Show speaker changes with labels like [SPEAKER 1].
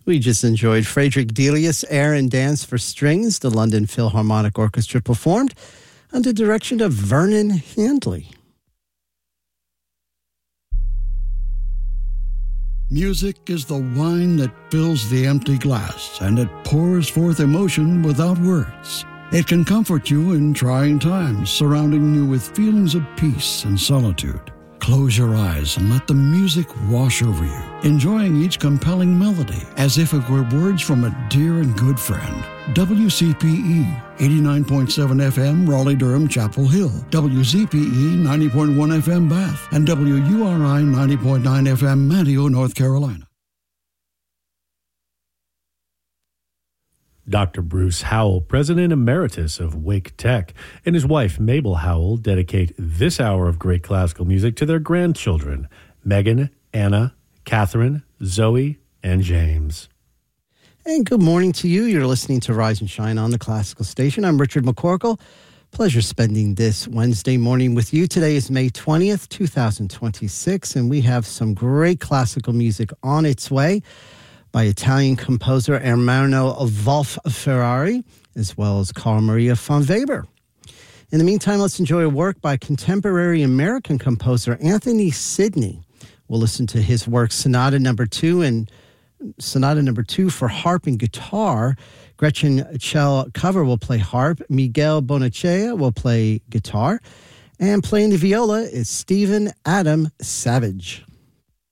[SPEAKER 1] We just enjoyed Frederick Delius' Air and Dance for Strings, the London Philharmonic Orchestra performed under direction of Vernon Handley.
[SPEAKER 2] Music is the wine that fills the empty glass, and it pours forth emotion without words. It can comfort you in trying times, surrounding you with feelings of peace and solitude. Close your eyes and let the music wash over you, enjoying each compelling melody as if it were words from a dear and good friend. WCPE 89.7 FM Raleigh-Durham Chapel Hill, WZPE 90.1 FM Bath, and WURI 90.9 FM Manteo, North Carolina.
[SPEAKER 3] Dr. Bruce Howell, President Emeritus of Wake Tech, and his wife, Mabel Howell, dedicate this hour of great classical music to their grandchildren, Megan, Anna, Catherine, Zoe, and James.
[SPEAKER 1] And good morning to you. You're listening to Rise and Shine on the Classical Station. I'm Richard McCorkle. Pleasure spending this Wednesday morning with you. Today is May 20th, 2026, and we have some great classical music on its way by Italian composer Ermanno Wolf-Ferrari, as well as Carl Maria von Weber. In the meantime, let's enjoy a work by contemporary American composer Anthony Sidney. We'll listen to his work Sonata Number 2 and Sonata Number 2 for harp and guitar. Gretchen Chell Cover will play harp. Miguel Bonacea will play guitar. And playing the viola is Stephen Adam Savage.